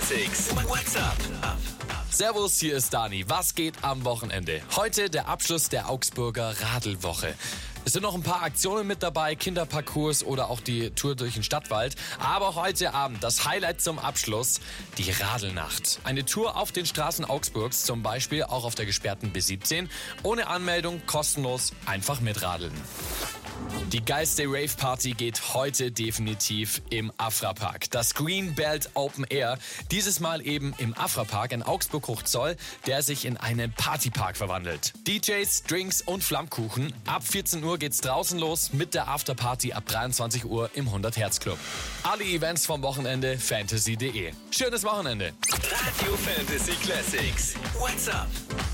Classics. What's up? Servus, hier ist Dani. Was geht am Wochenende? Heute der Abschluss der Augsburger Radelwoche. Es sind noch ein paar Aktionen mit dabei, Kinderparcours oder auch die Tour durch den Stadtwald. Aber heute Abend das Highlight zum Abschluss, die Radelnacht. Eine Tour auf den Straßen Augsburgs, zum Beispiel auch auf der gesperrten B17. Ohne Anmeldung, kostenlos, einfach mitradeln. Die geilste Rave-Party geht heute definitiv im Afra-Park. Das Green Belt Open Air, dieses Mal eben im Afra-Park in Augsburg-Hochzoll, der sich in einen Partypark verwandelt. DJs, Drinks und Flammkuchen. Ab 14 Uhr geht's draußen los mit der Afterparty ab 23 Uhr im 100-Hertz-Club. Alle Events vom Wochenende fantasy.de. Schönes Wochenende. Radio Fantasy Classics. What's up?